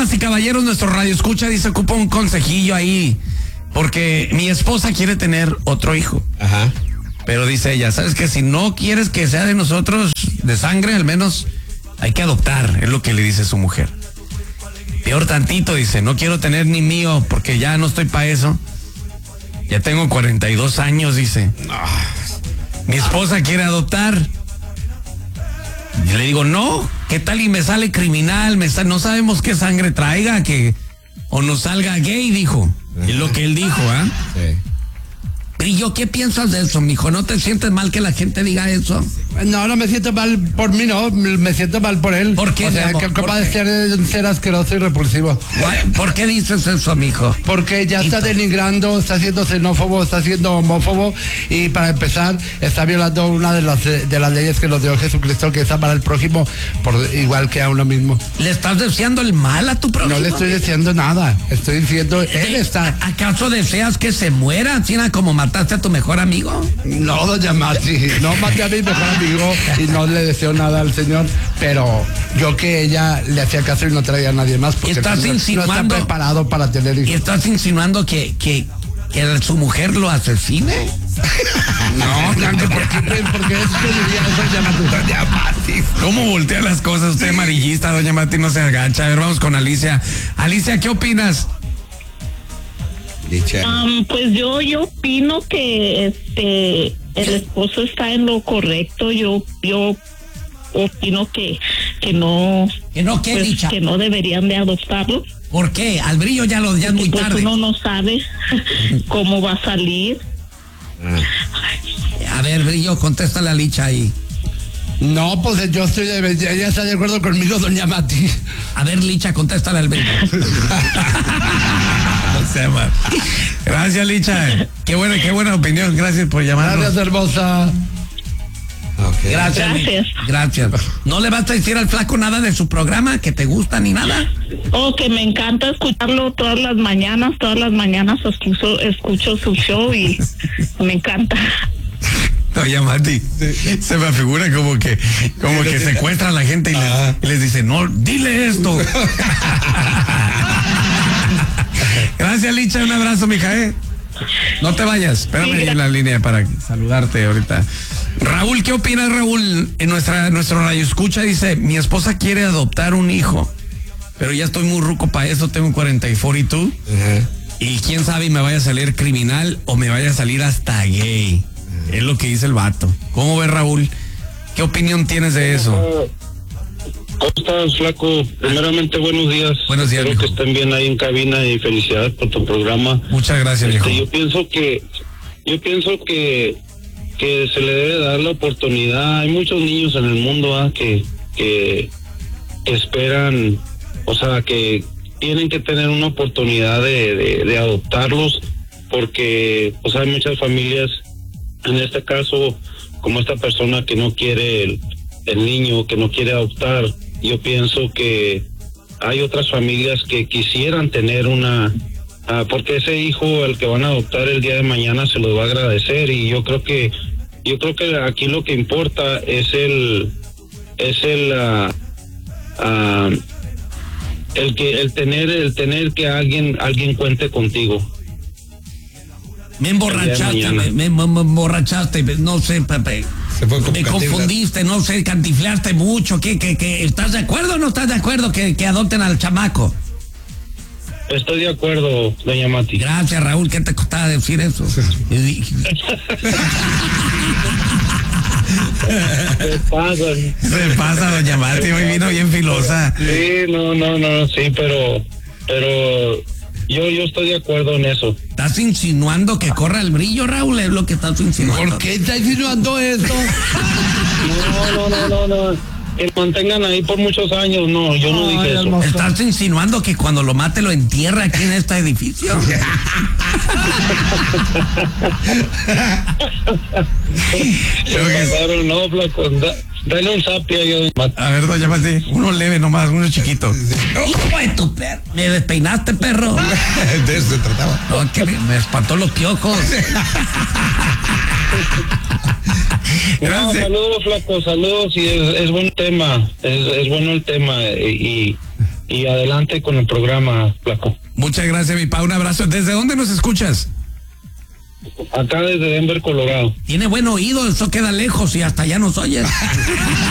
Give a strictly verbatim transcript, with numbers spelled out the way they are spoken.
damas y caballeros, nuestro radio escucha dice, ocupa un consejillo ahí, porque mi esposa quiere tener otro hijo. Ajá. Pero dice ella, ¿sabes qué? Si no quieres que sea de nosotros, de sangre, al menos hay que adoptar, es lo que le dice su mujer. Peor tantito, dice, no quiero tener ni mío, porque ya no estoy para eso. Ya tengo cuarenta y dos años, dice. Mi esposa quiere adoptar. Y le digo, no, ¿qué tal y me sale criminal? Me sa- no sabemos qué sangre traiga, que o nos salga gay, dijo. Es lo que él dijo, ¿ah? ¿eh? Sí. ¿Y yo qué piensas de eso, mijo? ¿No te sientes mal que la gente diga eso? No, no me siento mal por mí, no, me siento mal por él. ¿Por qué, O sea, mi amor? que capaz ¿Por de ser, ser asqueroso y repulsivo. ¿Por qué dices eso, mijo? Porque ya está denigrando, está siendo xenófobo, está siendo homófobo y para empezar está violando una de las de las leyes que nos dio Jesucristo, que es amar al prójimo por igual que a uno mismo. ¿Le estás deseando el mal a tu prójimo? No le estoy diciendo nada, estoy diciendo, él está... ¿Acaso deseas que se muera, Tina, como mataste a tu mejor amigo? No, doña Mati, no maté a mi mejor amigo y no le deseo nada al Señor, pero yo que ella le hacía caso y no traía a nadie más porque ¿Estás no, insinuando, no está preparado para tener hijos. ¿Y estás insinuando que, que, que su mujer lo asesine? No, claro, ¿por qué? ¿Por qué es que diría eso, doña Mati? Doña Mati. ¿Cómo voltea las cosas? Usted amarillista, doña Mati, no se agacha. A ver, vamos con Alicia. Alicia, ¿qué opinas? Um, pues yo yo opino que este el esposo está en lo correcto. Yo yo opino que que no que no qué, pues, dicha. que no deberían de adoptarlo. ¿Por qué? Al brillo ya lo ya es muy pues tarde. uno no sabe cómo va a salir. A ver, brillo, contéstale a Licha ahí. No, pues yo estoy de, ella está de acuerdo conmigo, doña Mati. A ver, Licha, contéstale al brillo. No sé, man. Gracias, Licha. Qué buena, qué buena opinión. Gracias por llamarnos. Gracias, hermosa. Okay. Gracias. Gracias. Gracias. ¿No le vas a decir al flaco nada de su programa que te gusta ni nada? Oh, que me encanta escucharlo todas las mañanas, todas las mañanas escucho, escucho su show y me encanta. Oye, Mati, se me figura como que como que secuestra a la gente y les, y les dice, no, dile esto. Gracias, Licha, un abrazo, mija, ¿eh? No te vayas, espérame ahí en la línea para saludarte ahorita. Raúl, ¿qué opinas, Raúl? En nuestra nuestro radio escucha dice, mi esposa quiere adoptar un hijo, pero ya estoy muy ruco para eso, tengo cuarenta y cuatro y tú. Uh-huh. Y quién sabe, y me vaya a salir criminal o me vaya a salir hasta gay. Uh-huh. Es lo que dice el vato. ¿Cómo ves, Raúl? ¿Qué opinión tienes de eso? ¿Cómo estás, flaco? Primeramente, buenos días. Buenos días, Espero viejo. que estén bien ahí en cabina y felicidades por tu programa. Muchas gracias, viejo. Este, yo pienso que, yo pienso que, que se le debe dar la oportunidad. Hay muchos niños en el mundo ¿eh? que, que esperan, o sea, que tienen que tener una oportunidad de, de, de adoptarlos, porque, o sea, hay muchas familias, en este caso, como esta persona que no quiere el, el niño, que no quiere adoptar. Yo pienso que hay otras familias que quisieran tener una, uh, porque ese hijo, el que van a adoptar el día de mañana, se los va a agradecer. Y yo creo que, yo creo que aquí lo que importa es el, es el, uh, uh, el que, el tener, el tener que alguien, alguien cuente contigo. Me emborrachaste, me, me, me emborrachaste, no sé, Pepe. Me confundiste, no sé, cantiflaste mucho. ¿Qué, qué, qué? ¿Estás de acuerdo o no estás de acuerdo que, que adopten al chamaco? Estoy de acuerdo, doña Mati. Gracias, Raúl. ¿Qué te costaba decir eso? Se pasa. Se pasa, doña Mati. Hoy vino bien filosa. Sí, no, no, no, sí, pero, pero yo, yo estoy de acuerdo en eso. ¿Estás insinuando que corra el brillo, Raúl? Es lo que estás insinuando. ¿Por qué estás insinuando esto? No, no, no, no, no. Que mantengan ahí por muchos años. No, yo no dije eso. hermoso. ¿Estás insinuando que cuando lo mate lo entierra aquí en este edificio? Pero no, flaco, da, dale un sapia yo. A ver, doña Mati, uno leve nomás, uno chiquito. ¡Hijo de tu perro! ¿Me despeinaste, perro? De eso se trataba. No, que me, me espantó los piojos. No, saludos, flaco, saludos, y es, es buen tema, es, es bueno el tema, y, y adelante con el programa, Flaco. Muchas gracias, mi pa, un abrazo. ¿Desde dónde nos escuchas? Acá desde Denver, Colorado. Tiene buen oído, eso queda lejos y hasta allá nos oyes.